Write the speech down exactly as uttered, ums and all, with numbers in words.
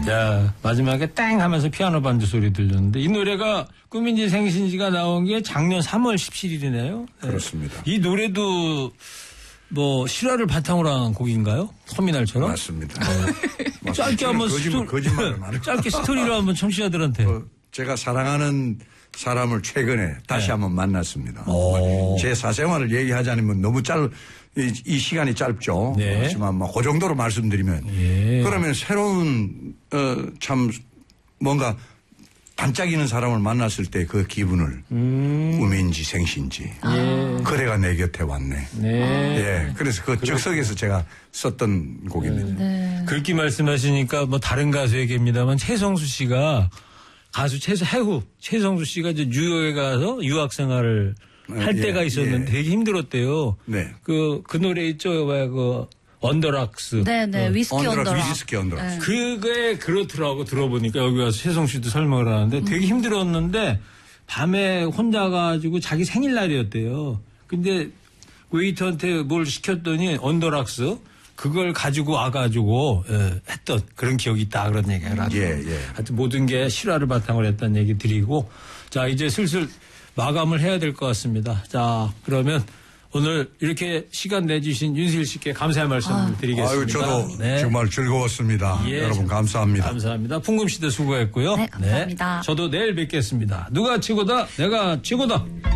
야, 마지막에 땡 하면서 피아노 반주 소리 들렸는데 이 노래가 꿈인지 생신지가 나온 게 작년 삼월 십칠일이네요. 네. 그렇습니다. 이 노래도 뭐 실화를 바탕으로 한 곡인가요? 터미널처럼? 맞습니다. 네. 짧게 한번 거짓말, 스토... 거짓말을 많이 짧게 스토리로 한번 청취자들한테. 어, 제가 사랑하는 사람을 최근에 다시 네. 한번 만났습니다. 오. 제 사생활을 얘기하자면 너무 짧, 이, 이 시간이 짧죠. 네. 하지만 뭐 그 정도로 말씀드리면 예. 그러면 새로운 어, 참 뭔가 반짝이는 사람을 만났을 때 그 기분을 음. 꿈인지 생신지 예. 그대가 내 곁에 왔네. 네. 예. 그래서 그 즉석에서 제가 썼던 곡입니다. 네. 그렇게 말씀하시니까 뭐 다른 가수에게입니다만 최성수 씨가 가수 최 해후 최성수 씨가 이제 뉴욕에 가서 유학 생활을 할 예, 때가 있었는데 예. 되게 힘들었대요. 네. 그, 그 노래 있죠. 왜 그 언더락스. 네네. 어. 위스키 언더락스. 언더락. 위스키 언더락스. 네. 그게 그렇더라고 들어보니까 여기 와서 최성 씨도 설명을 하는데 되게 힘들었는데 밤에 혼자 가지고 자기 생일날이었대요. 근데 웨이터한테 뭘 시켰더니 언더락스 그걸 가지고 와가지고 예, 했던 그런 기억이 있다 그런 얘기를 하더라고요. 예, 예. 하여튼 모든 게 실화를 바탕으로 했다는 얘기 드리고 자 이제 슬슬 마감을 해야 될 것 같습니다. 자 그러면 오늘 이렇게 시간 내주신 윤수일 씨께 감사의 말씀 아. 드리겠습니다. 아유, 저도 네. 정말 즐거웠습니다. 예, 여러분 감사합니다. 감사합니다. 풍금 씨도 수고했고요. 네, 감사합니다. 네, 저도 내일 뵙겠습니다. 누가 최고다? 내가 최고다.